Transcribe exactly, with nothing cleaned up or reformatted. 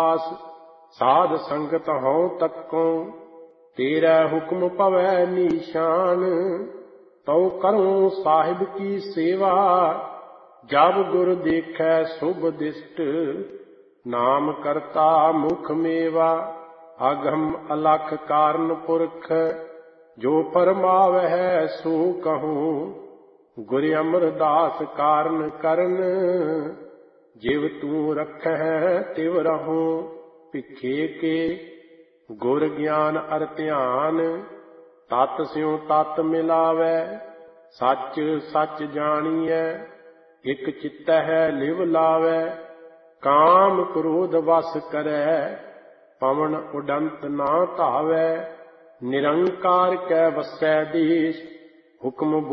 दास साध संगत हों तक्कों तेरा हुक्म पवै निशान। तो करूं साहिब की सेवा जब गुर देखै शुभ दिष्ट। नाम करता मुख मेवा अगम अलख कारण पुरख। जो फरमावै सो कहूँ गुर अमरदास कारण करन। जिव तू रखै तिव रहूं भिखे के गुर ज्ञान अर ध्यान। तत् स्यों तत् मिलावै सच सच जानिए इक चित्तै लिव लावै। काम क्रोध वस करै पवन उडंत ना धावै। निरंकार कै वसै देश हुक्म